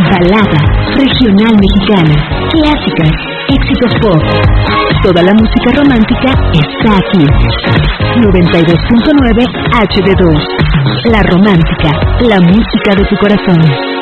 balada, regional mexicana, clásicas, éxitos pop. Toda la música romántica está aquí. 92.9 HD2. La romántica, la música de tu corazón.